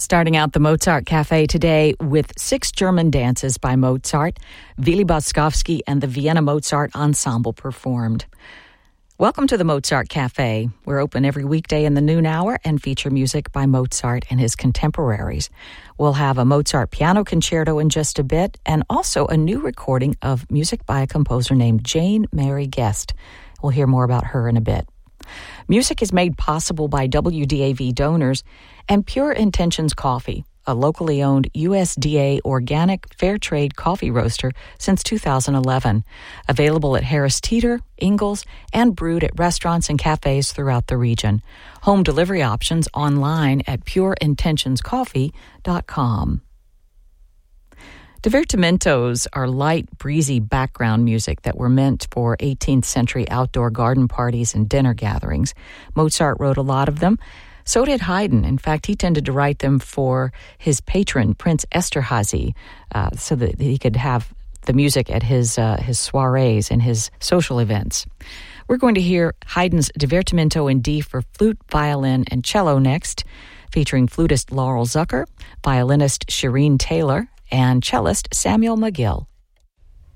Starting out the Mozart Cafe today with 6 German dances by Mozart, Willy Boskovsky and the Vienna Mozart Ensemble performed. Welcome to the Mozart Cafe. We're open every weekday in the noon hour and feature music by Mozart and his contemporaries. We'll have a Mozart piano concerto in just a bit, and also a new recording of music by a composer named Jane Mary Guest. We'll hear more about her in a bit. Music is made possible by WDAV donors and Pure Intentions Coffee, a locally owned USDA organic fair trade coffee roaster since 2011. Available at Harris Teeter, Ingalls, and brewed at restaurants and cafes throughout the region. Home delivery options online at pureintentionscoffee.com. Divertimentos are light, breezy background music that were meant for 18th century outdoor garden parties and dinner gatherings. Mozart wrote a lot of them. So did Haydn. In fact, he tended to write them for his patron, Prince Esterhazy, so that he could have the music at his soirees and his social events. We're going to hear Haydn's Divertimento in D for flute, violin, and cello next, featuring flutist Laurel Zucker, violinist Shireen Taylor, and cellist Samuel McGill.